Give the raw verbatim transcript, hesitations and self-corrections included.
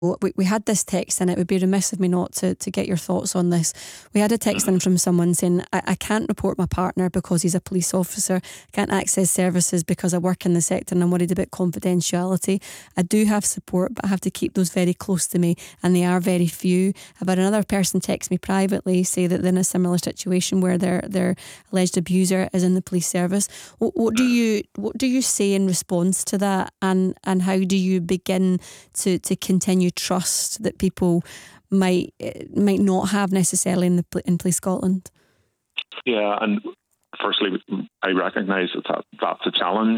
We, we had this text, and it would be remiss of me not to, to get your thoughts on this. We had a text in from someone saying, I, I can't report my partner because he's a police officer. I can't access services because I work in the sector and I'm worried about confidentiality. I do have support, but I have to keep those very close to me, and they are very few. I've had another person text me privately, say that they're in a similar situation where their their alleged abuser is in the police service. What, what do you what do you say in response to that, and, and how do you begin to, to continue trust that people might might not have necessarily in the in Police Scotland? Yeah, and firstly, I recognise that, that that's a challenge.